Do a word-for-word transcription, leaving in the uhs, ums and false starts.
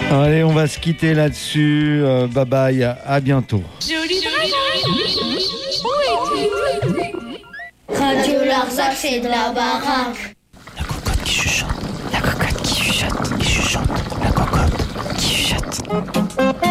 Allez, on va se quitter là-dessus. Euh, bye bye, à, à bientôt. Joli Radio Larzac, c'est de la baraque.